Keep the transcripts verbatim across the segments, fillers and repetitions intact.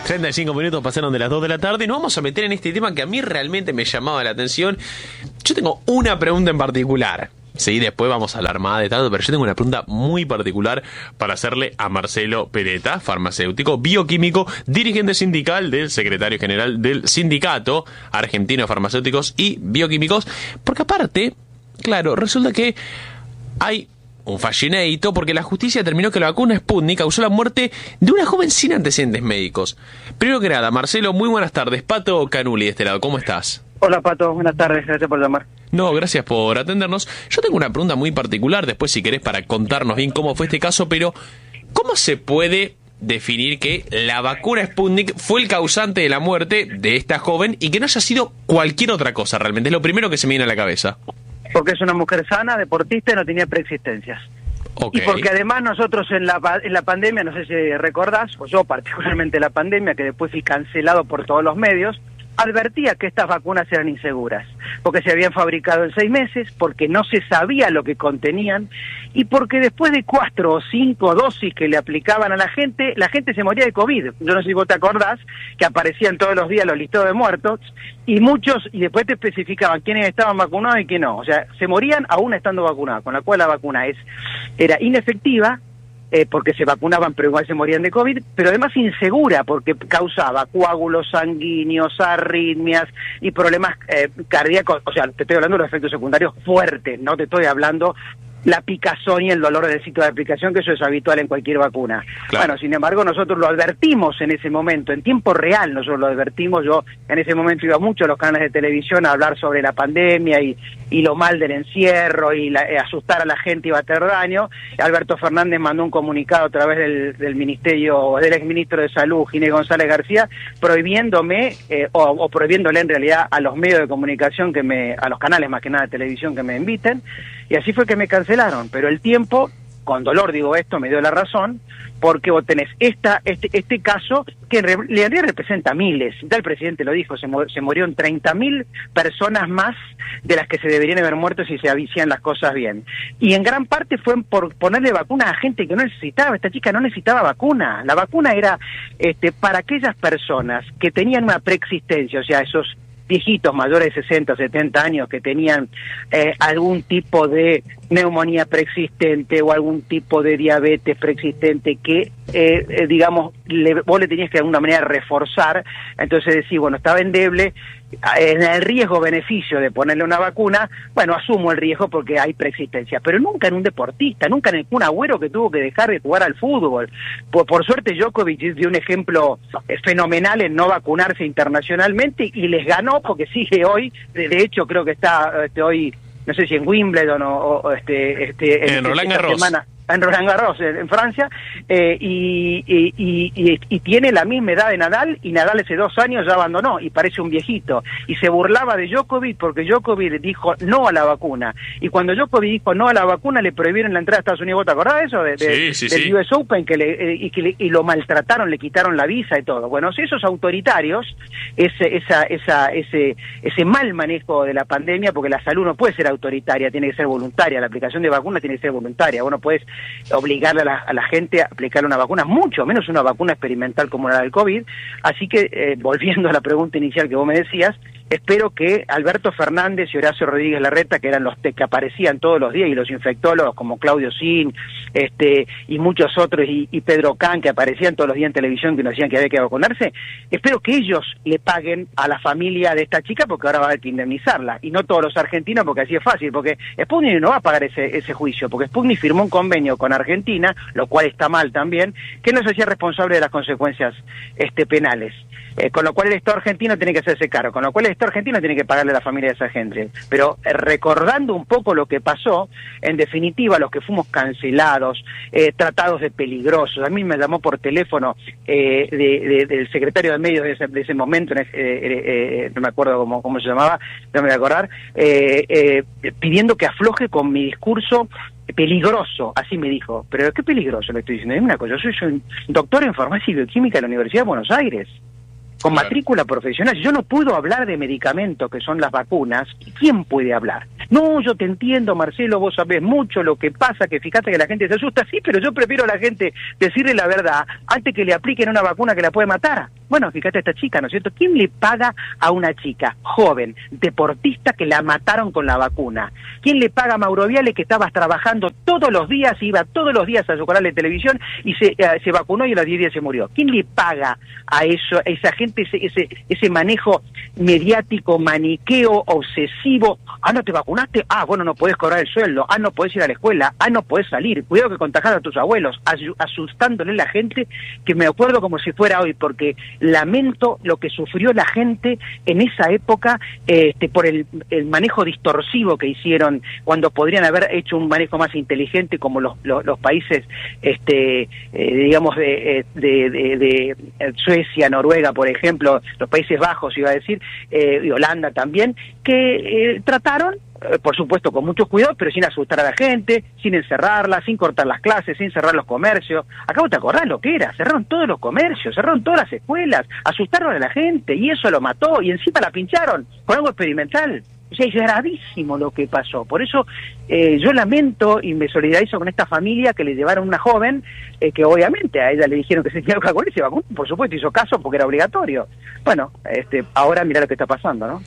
treinta y cinco minutos pasaron de las dos de la tarde y nos vamos a meter en este tema que a mí realmente me llamaba la atención. Yo tengo una pregunta en particular. Sí, después vamos a hablar más de tanto, pero yo tengo una pregunta muy particular para hacerle a Marcelo Peretta, farmacéutico, bioquímico, dirigente sindical del secretario general del Sindicato Argentino de Farmacéuticos y Bioquímicos, porque aparte, claro, resulta que hay un fallineito porque la justicia determinó que la vacuna Sputnik causó la muerte de una joven sin antecedentes médicos. Primero que nada, Marcelo, muy buenas tardes. Pato Canuli de este lado, ¿cómo estás? Hola Pato, buenas tardes, gracias por llamar. No, gracias por atendernos. Yo tengo una pregunta muy particular, después si querés para contarnos bien cómo fue este caso, pero ¿cómo se puede definir que la vacuna Sputnik fue el causante de la muerte de esta joven y que no haya sido cualquier otra cosa realmente? Es lo primero que se me viene a la cabeza. Porque es una mujer sana, deportista y no tenía preexistencias. Okay. Y porque además nosotros en la, en la pandemia, no sé si recordás, o yo particularmente la pandemia, que después fui cancelado por todos los medios, advertía que estas vacunas eran inseguras, porque se habían fabricado en seis meses, porque no se sabía lo que contenían, y porque después de cuatro o cinco dosis que le aplicaban a la gente, la gente se moría de COVID. Yo no sé si vos te acordás que aparecían todos los días los listados de muertos, y muchos, y después te especificaban quiénes estaban vacunados y quién no. O sea, se morían aún estando vacunados, con la cual la vacuna es era inefectiva, Eh, porque se vacunaban pero igual se morían de COVID, pero además insegura porque causaba coágulos sanguíneos, arritmias y problemas eh, cardíacos. O sea, te estoy hablando de los efectos secundarios fuertes, no te estoy hablando la picazón y el dolor del sitio de aplicación, que eso es habitual en cualquier vacuna. Claro. Bueno, sin embargo, nosotros lo advertimos en ese momento, en tiempo real nosotros lo advertimos. Yo en ese momento iba mucho a los canales de televisión a hablar sobre la pandemia y, y lo mal del encierro y la, eh, asustar a la gente iba a hacer daño. Alberto Fernández mandó un comunicado a través del, del ministerio, del exministro de Salud, Ginés González García, prohibiéndome, eh, o, o prohibiéndole en realidad a los medios de comunicación, que me, a los canales más que nada de televisión que me inviten, y así fue que me cancelaron. Pero el tiempo, con dolor digo esto, me dio la razón, porque vos tenés esta, este, este caso que en realidad representa miles. Ya el presidente lo dijo, se, se murieron treinta mil personas más de las que se deberían haber muerto si se hacían las cosas bien. Y en gran parte fue por ponerle vacunas a gente que no necesitaba. Esta chica no necesitaba vacuna. La vacuna era este, para aquellas personas que tenían una preexistencia, o sea, esos viejitos mayores de sesenta, setenta años que tenían eh, algún tipo de neumonía preexistente o algún tipo de diabetes preexistente que, eh, eh, digamos, le, vos le tenías que de alguna manera reforzar. Entonces decís, bueno, estaba endeble, en el riesgo-beneficio de ponerle una vacuna, bueno, asumo el riesgo porque hay preexistencia, pero nunca en un deportista, nunca en un Agüero que tuvo que dejar de jugar al fútbol. Por, por suerte Djokovic dio un ejemplo eh, fenomenal en no vacunarse internacionalmente y les ganó porque sigue hoy, de, de hecho creo que está este, hoy, no sé si en Wimbledon o, o este, este en, en Roland Garros. Semana, en Roland Garros, en, en Francia, eh, y, y, y, y, y tiene la misma edad de Nadal, y Nadal hace dos años ya abandonó, y parece un viejito, y se burlaba de Djokovic porque Djokovic dijo no a la vacuna, y cuando Djokovic dijo no a la vacuna le prohibieron la entrada a Estados Unidos. ¿Te acordás de eso? De, de, sí, sí, del sí. U S Open, que le, eh, y, que le, y lo maltrataron, le quitaron la visa y todo. Bueno, si esos autoritarios, ese, esa, esa, ese, ese mal manejo de la pandemia, porque la salud no puede ser autoritaria, tiene que ser voluntaria, la aplicación de vacunas tiene que ser voluntaria. Vos no podés obligarle a la, a la gente a aplicar una vacuna, mucho menos una vacuna experimental como la del COVID. Así que, eh, volviendo a la pregunta inicial que vos me decías, espero que Alberto Fernández y Horacio Rodríguez Larreta, que eran los que aparecían todos los días, y los infectólogos como Claudio Sin, este, y muchos otros, y, y Pedro Can, que aparecían todos los días en televisión que nos decían que había que vacunarse, espero que ellos le paguen a la familia de esta chica, porque ahora va a haber que indemnizarla, y no todos los argentinos, porque así es fácil, porque Sputnik no va a pagar ese, ese juicio, porque Sputnik firmó un convenio con Argentina, lo cual está mal también, que no se hacía responsable de las consecuencias este, penales. Eh, con lo cual el Estado argentino tiene que hacerse cargo, con lo cual el Estado argentino tiene que pagarle a la familia de esa gente. Pero eh, recordando un poco lo que pasó, en definitiva, los que fuimos cancelados, eh, tratados de peligrosos. A mí me llamó por teléfono eh, de, de, del secretario de medios de ese, de ese momento, eh, eh, eh, no me acuerdo cómo, cómo se llamaba, no me voy a acordar, eh, eh, pidiendo que afloje con mi discurso peligroso, así me dijo. Pero ¿qué peligroso le estoy diciendo? Dime una cosa, yo soy un doctor en farmacia y bioquímica de la Universidad de Buenos Aires, con claro. matrícula profesional. Yo no puedo hablar de medicamentos que son las vacunas. ¿Quién puede hablar? No, yo te entiendo, Marcelo, vos sabés mucho lo que pasa, que fíjate que la gente se asusta. Sí, pero yo prefiero a la gente decirle la verdad antes que le apliquen una vacuna que la puede matar. Bueno, fíjate esta chica, ¿no es cierto? ¿Quién le paga a una chica joven, deportista, que la mataron con la vacuna? ¿Quién le paga a Mauro Viale, que estaba trabajando todos los días, iba todos los días a su canal de televisión y se, eh, se vacunó y a los diez días se murió? ¿Quién le paga a eso, a esa gente, ese, ese, ese manejo mediático, maniqueo, obsesivo? Ah, ¿no te vacunaste? Ah, bueno, no podés cobrar el sueldo. Ah, no podés ir a la escuela. Ah, no podés salir. Cuidado que contagias a tus abuelos. Asustándole a la gente, que me acuerdo como si fuera hoy, porque lamento lo que sufrió la gente en esa época este, por el, el manejo distorsivo que hicieron, cuando podrían haber hecho un manejo más inteligente, como los, los, los países, este, eh, digamos, de, de, de, de Suecia, Noruega, por ejemplo, los Países Bajos, iba a decir, eh, y Holanda también, que eh, trataron, por supuesto con mucho cuidado, pero sin asustar a la gente, sin encerrarla, sin cortar las clases, sin cerrar los comercios. Acabo te acordás lo que era, cerraron todos los comercios, cerraron todas las escuelas, asustaron a la gente y eso lo mató y encima la pincharon con algo experimental. O sea, es gravísimo lo que pasó. Por eso eh, yo lamento y me solidarizo con esta familia que le llevaron una joven, eh, que obviamente a ella le dijeron que se tenía que vacunar y se vacunó, por supuesto, hizo caso porque era obligatorio. Bueno, este, ahora mira lo que está pasando, ¿no?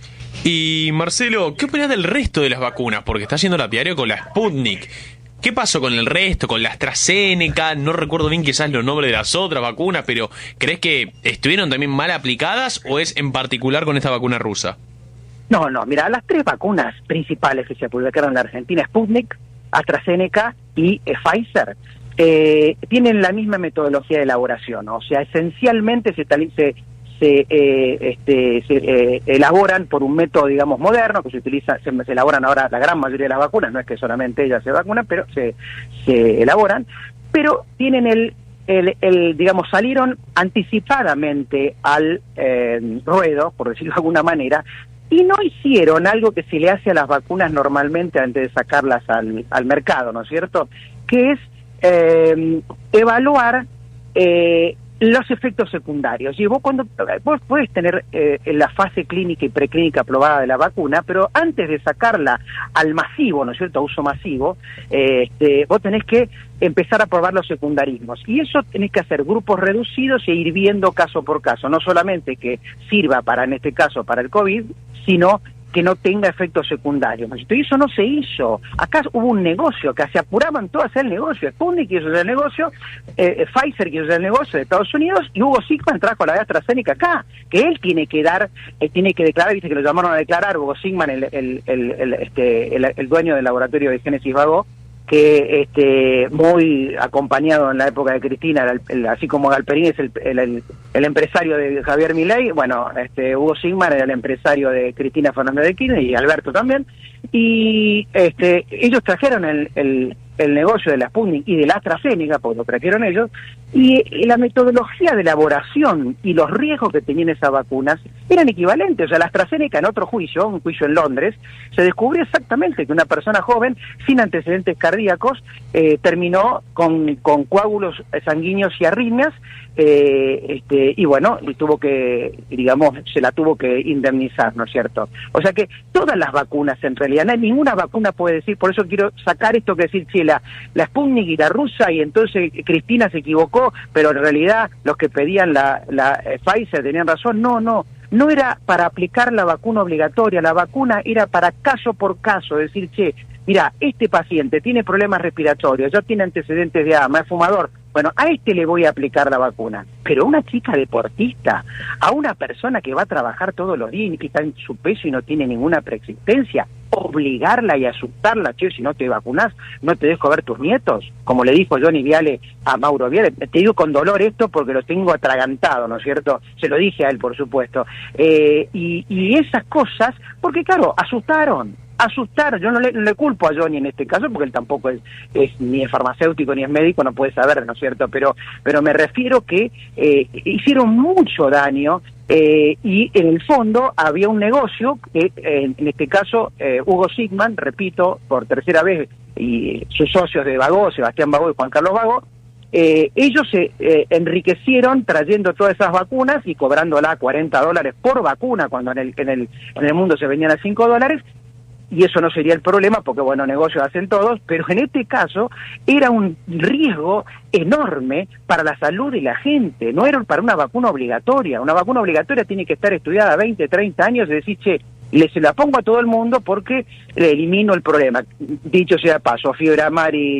Y Marcelo, ¿qué opinas del resto de las vacunas? Porque está haciendo la diario con la Sputnik. ¿Qué pasó con el resto, con la AstraZeneca? No recuerdo bien quizás los nombres de las otras vacunas, pero ¿crees que estuvieron también mal aplicadas o es en particular con esta vacuna rusa? No, no, mira, las tres vacunas principales que se publicaron en la Argentina, Sputnik, AstraZeneca y eh, Pfizer, eh, tienen la misma metodología de elaboración, o sea, esencialmente se, se, se, eh, este, se eh, elaboran por un método, digamos, moderno, que se utiliza, se, se elaboran ahora la gran mayoría de las vacunas, no es que solamente ellas se vacunan, pero se, se elaboran, pero tienen el El, el, digamos, salieron anticipadamente al eh, ruedo, por decirlo de alguna manera, y no hicieron algo que se le hace a las vacunas normalmente antes de sacarlas al, al mercado, ¿no es cierto?, que es eh, evaluar eh, los efectos secundarios. Y vos cuando vos podés tener eh, la fase clínica y preclínica aprobada de la vacuna, pero antes de sacarla al masivo, ¿no es cierto?, a uso masivo, eh, este, vos tenés que empezar a probar los secundarismos. Y eso tenés que hacer grupos reducidos e ir viendo caso por caso. No solamente que sirva para, en este caso, para el COVID, sino que no tenga efectos secundarios. Y eso no se hizo. Acá hubo un negocio, que se apuraban todos a hacer el negocio. Sputnik quiso hacer el negocio, eh, Pfizer quiso hacer el negocio de Estados Unidos, y Hugo Sigman trajo la de AstraZeneca acá, que él tiene que dar, eh, tiene que declarar, dice que lo llamaron a declarar, Hugo Sigman, el, el, el, el, este, el, el dueño del laboratorio de Génesis Vago, que este muy acompañado en la época de Cristina, el, el, así como Galperín es el, el, el, el empresario de Javier Milei, bueno, este Hugo Sigman era el empresario de Cristina Fernández de Kirchner y Alberto también, y este ellos trajeron el, el, el negocio de la Sputnik y de la AstraZeneca, porque lo trajeron ellos, y, y la metodología de elaboración y los riesgos que tenían esas vacunas eran equivalentes. O sea, la AstraZeneca, en otro juicio, un juicio en Londres, se descubrió exactamente que una persona joven sin antecedentes cardíacos eh, terminó con, con coágulos sanguíneos y arritmias, eh, este, y bueno, y tuvo que, digamos, se la tuvo que indemnizar, ¿no es cierto? O sea que todas las vacunas, en realidad, no hay ninguna vacuna puede decir, por eso quiero sacar esto que decir, si la, la Sputnik y la rusa, y entonces Cristina se equivocó, pero en realidad los que pedían la, la eh, Pfizer tenían razón. No, no, no era para aplicar la vacuna obligatoria, la vacuna era para caso por caso, decir, che, mira, este paciente tiene problemas respiratorios, ya tiene antecedentes de asma, es fumador, bueno, a este le voy a aplicar la vacuna. Pero a una chica deportista, a una persona que va a trabajar todos los días y que está en su peso y no tiene ninguna preexistencia, obligarla y asustarla, che, si no te vacunás, no te dejo ver tus nietos, como le dijo Johnny Viale a Mauro Viale. Te digo con dolor esto porque lo tengo atragantado, ¿no es cierto? Se lo dije a él, por supuesto. Eh, y, y esas cosas, porque claro, asustaron. Asustar, yo no le, no le culpo a Johnny en este caso, porque él tampoco es, es ni es farmacéutico ni es médico, no puede saber, ¿no es cierto? Pero, pero me refiero que eh, hicieron mucho daño, eh, y en el fondo había un negocio que, eh, en este caso, eh, Hugo Sigman, repito, por tercera vez, y sus socios de Vago, Sebastián Vago y Juan Carlos Vago, eh, ellos se eh, enriquecieron trayendo todas esas vacunas y cobrándola cuarenta dólares por vacuna, cuando en el, en el, en el mundo se vendían a cinco dólares, y eso no sería el problema, porque bueno, negocios hacen todos, pero en este caso era un riesgo enorme para la salud de la gente, no era para una vacuna obligatoria. Una vacuna obligatoria tiene que estar estudiada veinte, treinta años y decir, che, le se la pongo a todo el mundo porque le elimino el problema. Dicho sea paso, fiebre amarilla,